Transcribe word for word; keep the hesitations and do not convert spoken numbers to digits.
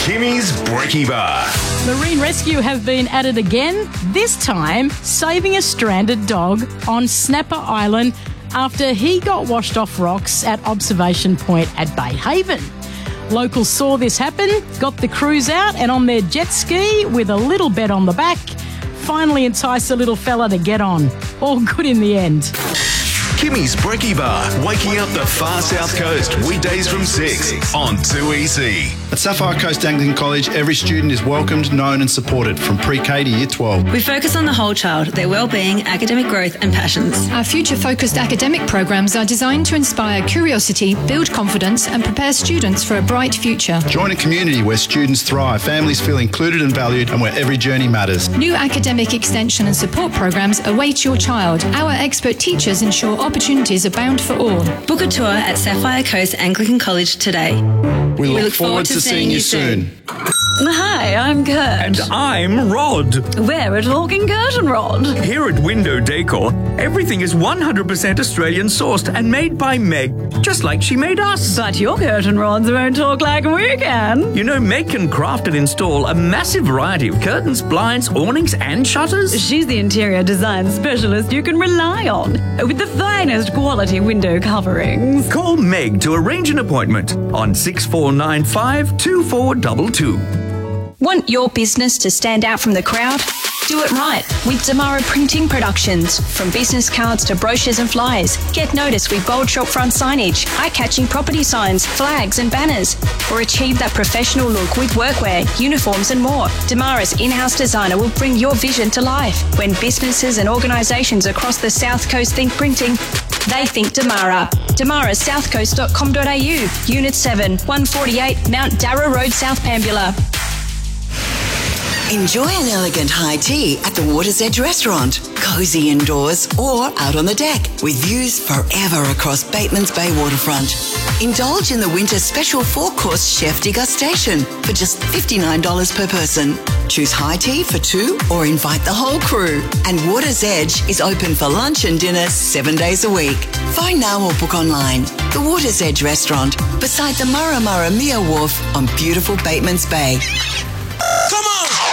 Kimmy's Brekkie Bar. Marine Rescue have been at it again, this time saving a stranded dog on Snapper Island after he got washed off rocks at Observation Point at Bay Haven. Locals saw this happen, got the crews out and on their jet ski with a little bed on the back, finally enticed the little fella to get on. All good in the end. Kimmy's Brekkie Bar, waking up the far south coast, weekdays from six on two E C. At Sapphire Coast Anglican College, every student is welcomed, known and supported from pre-K to year twelve. We focus on the whole child, their well-being, academic growth and passions. Our future-focused academic programs are designed to inspire curiosity, build confidence and prepare students for a bright future. Join a community where students thrive, families feel included and valued and where every journey matters. New academic extension and support programs await your child. Our expert teachers ensure opportunities abound for all. Book a tour at Sapphire Coast Anglican College today. We look, we look forward, forward to, to seeing you soon. Hi, I'm Kurt. And I'm Rod. We're a talking curtain rod. Here at Window Decor, everything is one hundred percent Australian sourced and made by Meg, just like she made us. But your curtain rods won't talk like we can. You know, Meg can craft and install a massive variety of curtains, blinds, awnings and shutters. She's the interior design specialist you can rely on, with the finest quality window coverings. Call Meg to arrange an appointment on six four nine five, two four two two. Want your business to stand out from the crowd? Do it right with Damara Printing Productions. From business cards to brochures and flyers, get noticed with bold shop front signage, eye-catching property signs, flags and banners, or achieve that professional look with workwear, uniforms and more. Damara's in-house designer will bring your vision to life. When businesses and organisations across the South Coast think printing, they think Damara. damara south coast dot com dot a u, Unit seven, one forty-eight, Mount Darra Road, South Pambula. Enjoy an elegant high tea at the Water's Edge restaurant. Cosy indoors or out on the deck with views forever across Batemans Bay waterfront. Indulge in the winter special four-course chef degustation for just fifty-nine dollars per person. Choose high tea for two or invite the whole crew. And Water's Edge is open for lunch and dinner seven days a week. Phone now or book online. The Water's Edge restaurant beside the Murra Murra Mia Wharf on beautiful Batemans Bay.